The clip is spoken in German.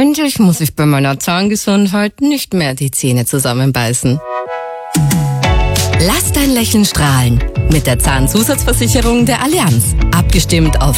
Endlich muss ich bei meiner Zahngesundheit nicht mehr die Zähne zusammenbeißen. Lass dein Lächeln strahlen mit der Zahnzusatzversicherung der Allianz. Abgestimmt auf